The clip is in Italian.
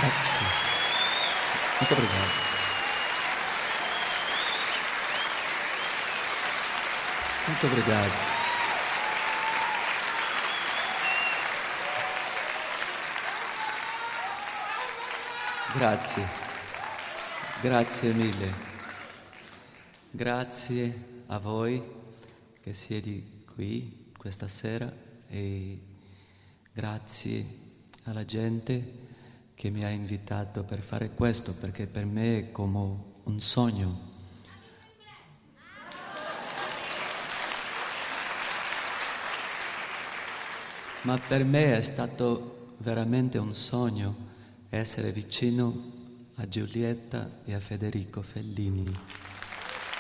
Grazie. Muito obrigado. Muito obrigado. Grazie. Grazie mille. Grazie a voi che siete qui questa sera e grazie alla gente che mi ha invitato per fare questo, perché per me è come un sogno. Ma per me è stato veramente un sogno essere vicino a Giulietta e a Federico Fellini.